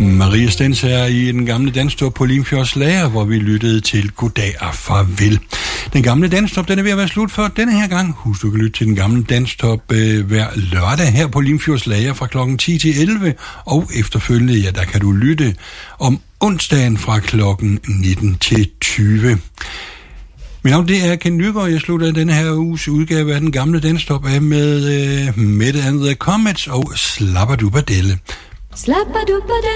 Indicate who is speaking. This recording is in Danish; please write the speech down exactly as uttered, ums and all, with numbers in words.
Speaker 1: Maria Stens her i den gamle danstop på Limfjords Lager, hvor vi lyttede til Goddag og Farvel. Den gamle danstop, den er ved at være slut for denne her gang. Husk, du kan lytte til den gamle danstop øh, hver lørdag her på Limfjords Lager fra klokken ti til elleve, og efterfølgende, ja, der kan du lytte om onsdagen fra klokken nitten til tyve. Mit navn det er Ken Nygaard, jeg slutter denne her uges udgave af den gamle danstop af med øh, Mette and the Comets og Slappadubadelle.
Speaker 2: Slappadubadelle.